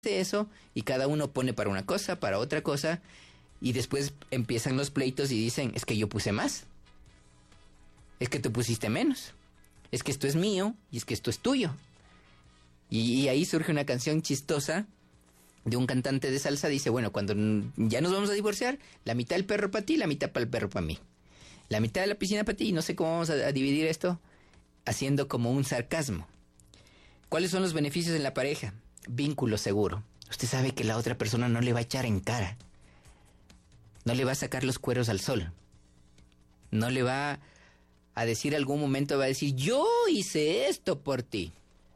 ganaste eso, y cada uno pone para una cosa, para otra cosa, y después empiezan los pleitos y dicen, es que yo puse más, es que tú pusiste menos, es que esto es mío y es que esto es tuyo. Y ahí surge una canción chistosa de un cantante de salsa. Dice, bueno, cuando ya nos vamos a divorciar, la mitad del perro para ti, la mitad para el perro para mí, la mitad de la piscina para ti, y no sé cómo vamos a dividir esto, haciendo como un sarcasmo. ¿Cuáles son los beneficios en la pareja? Vínculo seguro. Usted sabe que la otra persona no le va a echar en cara, no le va a sacar los cueros al sol, no le va a decir algún momento, va a decir, yo hice esto por ti.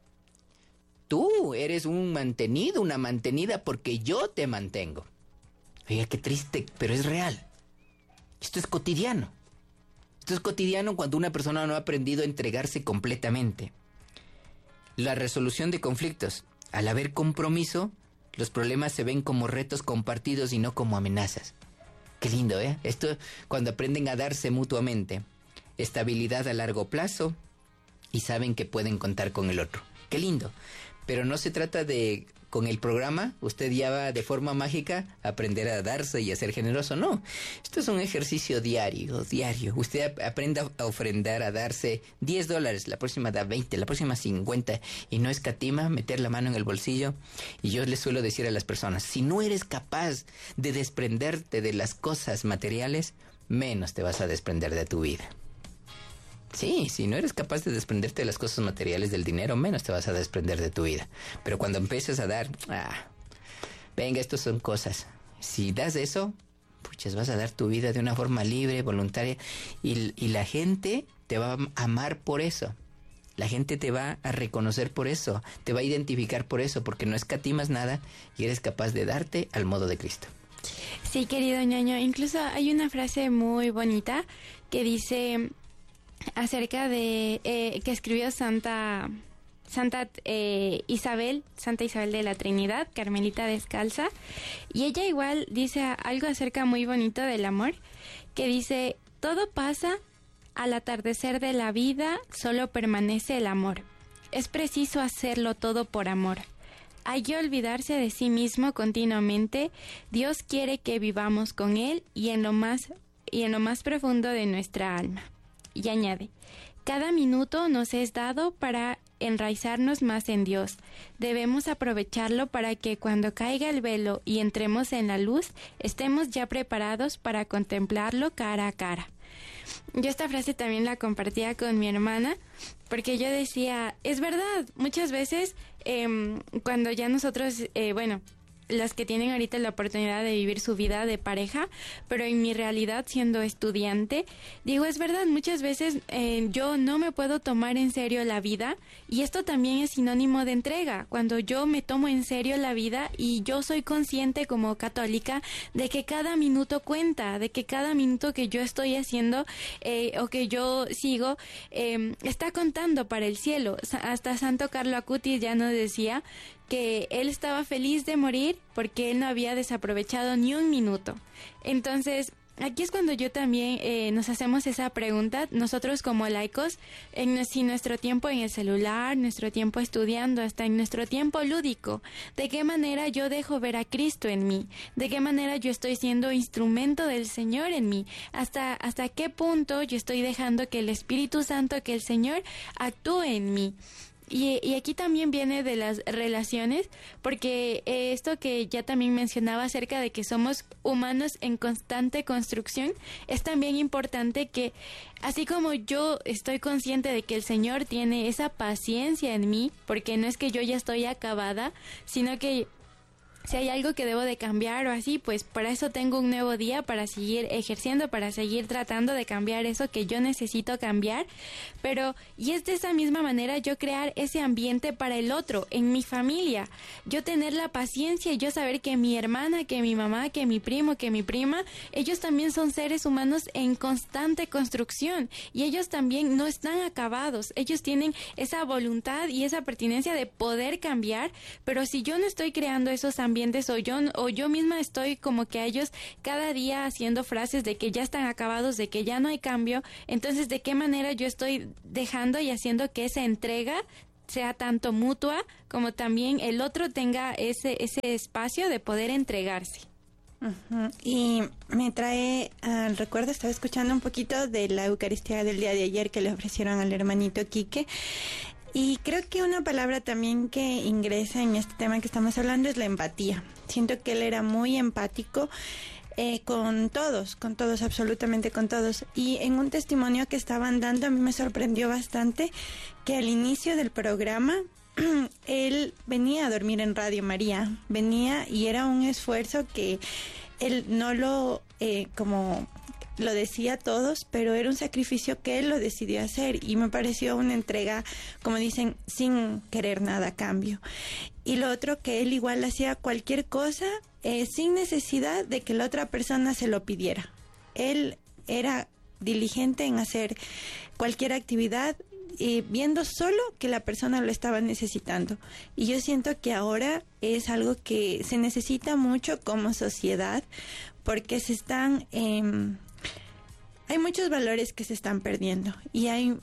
Tú eres un mantenido, una mantenida porque yo te mantengo. Oiga, qué triste, pero es real. Esto es cotidiano. Esto es cotidiano cuando una persona no ha aprendido a entregarse completamente. La resolución de conflictos. Al haber compromiso, los problemas se ven como retos compartidos y no como amenazas. Qué lindo, ¿eh? Esto cuando aprenden a darse mutuamente. Estabilidad a largo plazo y saben que pueden contar con el otro. Qué lindo. Pero no se trata de, con el programa, usted ya va de forma mágica a aprender a darse y a ser generoso. No, esto es un ejercicio diario. Usted aprenda a ofrendar, a darse $10, la próxima da 20, la próxima 50, y no escatima meter la mano en el bolsillo. Y yo les suelo decir a las personas, si no eres capaz de desprenderte de las cosas materiales, menos te vas a desprender de tu vida. Sí, si no eres capaz de desprenderte de las cosas materiales, del dinero, menos te vas a desprender de tu vida. Pero cuando empieces a dar, venga, estos son cosas. Si das eso, puchas, vas a dar tu vida de una forma libre, voluntaria, y la gente te va a amar por eso. La gente te va a reconocer por eso, te va a identificar por eso, porque no escatimas nada y eres capaz de darte al modo de Cristo. Sí, querido ñaño, incluso hay una frase muy bonita que dice acerca de que escribió Santa Isabel de la Trinidad, Carmelita Descalza, y ella igual dice algo acerca muy bonito del amor, que dice, todo pasa, al atardecer de la vida solo permanece el amor, es preciso hacerlo todo por amor. Hay que olvidarse de sí mismo continuamente. Dios quiere que vivamos con Él y en lo más profundo de nuestra alma. Y añade, cada minuto nos es dado para enraizarnos más en Dios. Debemos aprovecharlo para que cuando caiga el velo y entremos en la luz, estemos ya preparados para contemplarlo cara a cara. Yo esta frase también la compartía con mi hermana, porque yo decía, es verdad, muchas veces cuando ya nosotros, las que tienen ahorita la oportunidad de vivir su vida de pareja, pero en mi realidad siendo estudiante, digo, es verdad, muchas veces yo no me puedo tomar en serio la vida, y esto también es sinónimo de entrega. Cuando yo me tomo en serio la vida y yo soy consciente como católica de que cada minuto cuenta, de que cada minuto que yo estoy haciendo o que yo sigo está contando para el cielo. Hasta Santo Carlo Acutis ya nos decía que él estaba feliz de morir porque él no había desaprovechado ni un minuto. Entonces, aquí es cuando yo también nos hacemos esa pregunta, nosotros como laicos, si nuestro tiempo en el celular, nuestro tiempo estudiando, hasta en nuestro tiempo lúdico, ¿de qué manera yo dejo ver a Cristo en mí? ¿De qué manera yo estoy siendo instrumento del Señor en mí? ¿Hasta qué punto yo estoy dejando que el Espíritu Santo, que el Señor actúe en mí? Y aquí también viene de las relaciones, porque esto que ya también mencionaba acerca de que somos humanos en constante construcción, es también importante que, así como yo estoy consciente de que el Señor tiene esa paciencia en mí, porque no es que yo ya estoy acabada, sino que si hay algo que debo de cambiar o así, pues para eso tengo un nuevo día, para seguir ejerciendo, para seguir tratando de cambiar eso que yo necesito cambiar. Pero, y es de esa misma manera yo crear ese ambiente para el otro, en mi familia. Yo tener la paciencia y yo saber que mi hermana, que mi mamá, que mi primo, que mi prima, ellos también son seres humanos en constante construcción. Y ellos también no están acabados. Ellos tienen esa voluntad y esa pertinencia de poder cambiar. Pero si yo no estoy creando esos ambientes, o yo misma estoy como que a ellos cada día haciendo frases de que ya están acabados, de que ya no hay cambio, entonces ¿de qué manera yo estoy dejando y haciendo que esa entrega sea tanto mutua como también el otro tenga ese espacio de poder entregarse. Uh-huh. Y me trae al recuerdo, estaba escuchando un poquito de la Eucaristía del día de ayer que le ofrecieron al hermanito Quique, y creo que una palabra también que ingresa en este tema que estamos hablando es la empatía. Siento que él era muy empático con todos, absolutamente con todos. Y en un testimonio que estaban dando, a mí me sorprendió bastante que al inicio del programa él venía a dormir en Radio María, venía, y era un esfuerzo que él no lo, como lo decía a todos, pero era un sacrificio que él lo decidió hacer, y me pareció una entrega, como dicen, sin querer nada a cambio. Y lo otro, que él igual hacía cualquier cosa sin necesidad de que la otra persona se lo pidiera. Él era diligente en hacer cualquier actividad viendo solo que la persona lo estaba necesitando. Y yo siento que ahora es algo que se necesita mucho como sociedad, porque se están... hay muchos valores que se están perdiendo, y hay...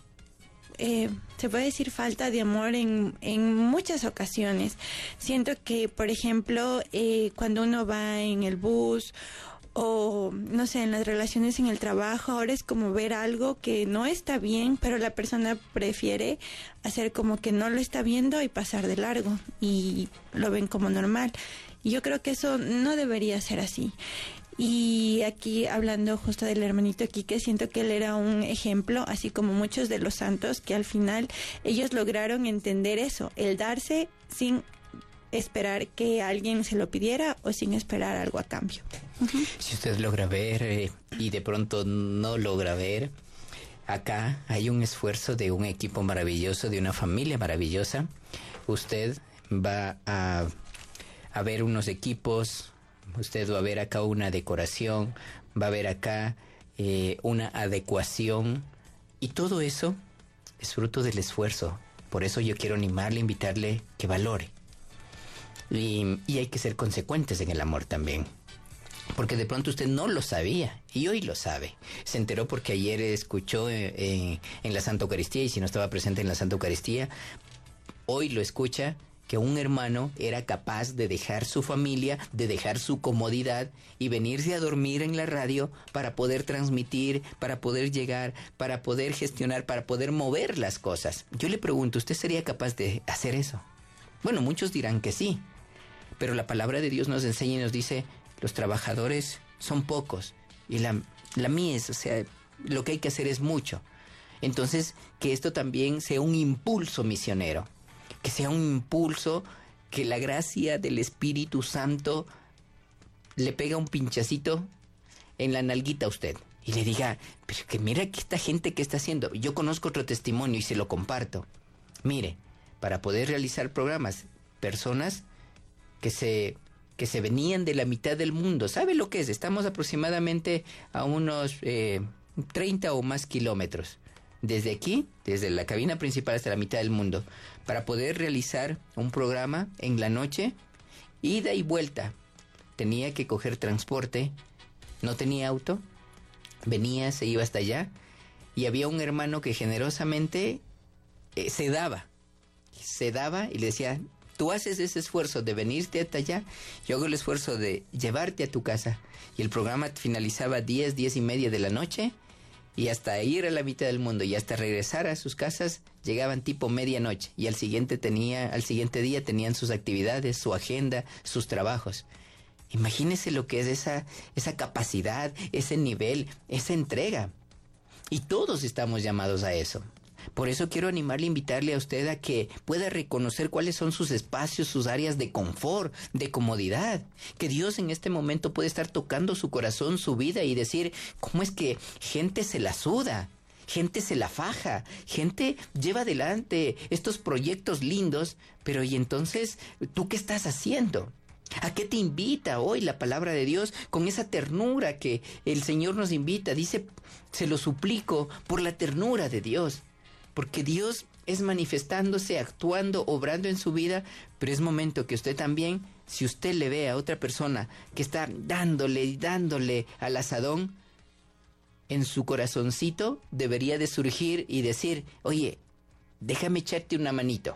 se puede decir falta de amor en muchas ocasiones. Siento que, por ejemplo, cuando uno va en el bus o, no sé, en las relaciones en el trabajo, ahora es como ver algo que no está bien, pero la persona prefiere hacer como que no lo está viendo y pasar de largo, y lo ven como normal. Y yo creo que eso no debería ser así. Y aquí, hablando justo del hermanito Quique, siento que él era un ejemplo, así como muchos de los santos, que al final ellos lograron entender eso, el darse sin esperar que alguien se lo pidiera o sin esperar algo a cambio. Uh-huh. Si usted logra ver y de pronto no logra ver, acá hay un esfuerzo de un equipo maravilloso, de una familia maravillosa. Usted va a ver unos equipos. Usted va a ver acá una decoración, va a ver acá una adecuación, y todo eso es fruto del esfuerzo. Por eso yo quiero animarle, invitarle que valore. Y hay que ser consecuentes en el amor también. Porque de pronto usted no lo sabía y hoy lo sabe. Se enteró porque ayer escuchó en la Santa Eucaristía, y si no estaba presente en la Santa Eucaristía, hoy lo escucha, que un hermano era capaz de dejar su familia, de dejar su comodidad y venirse a dormir en la radio para poder transmitir, para poder llegar, para poder gestionar, para poder mover las cosas. Yo le pregunto, ¿usted sería capaz de hacer eso? Bueno, muchos dirán que sí, pero la palabra de Dios nos enseña y nos dice, los trabajadores son pocos y la mies, o sea, lo que hay que hacer es mucho. Entonces, que esto también sea un impulso misionero. Que sea un impulso, que la gracia del Espíritu Santo le pega un pinchacito en la nalguita a usted y le diga, pero que mira que esta gente que está haciendo. Yo conozco otro testimonio y se lo comparto. Mire, para poder realizar programas, personas que se venían de la mitad del mundo, ¿sabe lo que es? Estamos aproximadamente a unos 30 o más kilómetros. Desde aquí, desde la cabina principal hasta la mitad del mundo, para poder realizar un programa en la noche, ida y vuelta. Tenía que coger transporte, no tenía auto, venía, se iba hasta allá, y había un hermano que generosamente se daba y le decía, tú haces ese esfuerzo de venirte hasta allá, yo hago el esfuerzo de llevarte a tu casa. Y el programa finalizaba 10:30 de la noche, y hasta ir a la mitad del mundo y hasta regresar a sus casas llegaban tipo medianoche, y al siguiente día tenían sus actividades, su agenda, sus trabajos. Imagínese lo que es esa capacidad, ese nivel, esa entrega. Y todos estamos llamados a eso. Por eso quiero animarle, invitarle a usted a que pueda reconocer cuáles son sus espacios, sus áreas de confort, de comodidad. Que Dios en este momento puede estar tocando su corazón, su vida, y decir, ¿cómo es que gente se la suda? Gente se la faja, gente lleva adelante estos proyectos lindos, pero ¿y entonces tú qué estás haciendo? ¿A qué te invita hoy la palabra de Dios con esa ternura que el Señor nos invita? Dice, se lo suplico por la ternura de Dios. Porque Dios es manifestándose, actuando, obrando en su vida, pero es momento que usted también, si usted le ve a otra persona que está dándole al asadón, en su corazoncito debería de surgir y decir, oye, déjame echarte una manito.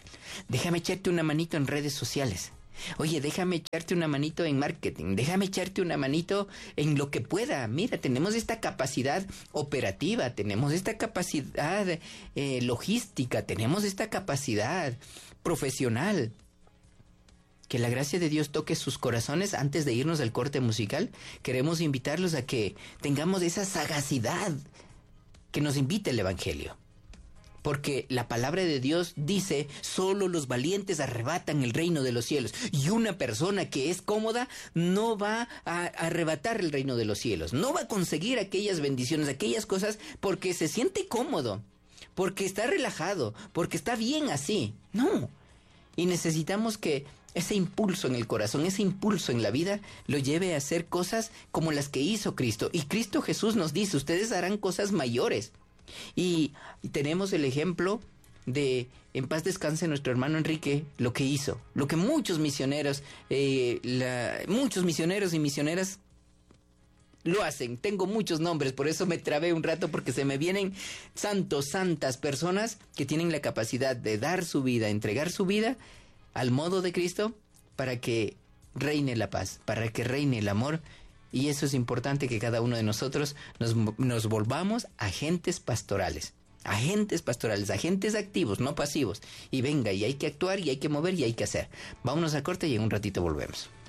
Déjame echarte una manito en redes sociales. Oye, déjame echarte una manito en marketing, déjame echarte una manito en lo que pueda. Mira, tenemos esta capacidad operativa, tenemos esta capacidad logística, tenemos esta capacidad profesional. Que la gracia de Dios toque sus corazones. Antes de irnos al corte musical, queremos invitarlos a que tengamos esa sagacidad que nos invita el Evangelio. Porque la palabra de Dios dice, solo los valientes arrebatan el reino de los cielos. Y una persona que es cómoda no va a arrebatar el reino de los cielos. No va a conseguir aquellas bendiciones, aquellas cosas, porque se siente cómodo, porque está relajado, porque está bien así. No. Y necesitamos que ese impulso en el corazón, ese impulso en la vida, lo lleve a hacer cosas como las que hizo Cristo. Y Cristo Jesús nos dice, ustedes harán cosas mayores. Y tenemos el ejemplo de, en paz descanse nuestro hermano Enrique, lo que hizo, lo que muchos misioneros y misioneras lo hacen. Tengo muchos nombres, por eso me trabé un rato, porque se me vienen santas personas que tienen la capacidad de dar su vida, entregar su vida al modo de Cristo para que reine la paz, para que reine el amor. Y eso es importante, que cada uno de nosotros nos volvamos agentes pastorales, agentes activos, no pasivos. Y venga, y hay que actuar, y hay que mover, y hay que hacer. Vámonos a corte y en un ratito volvemos.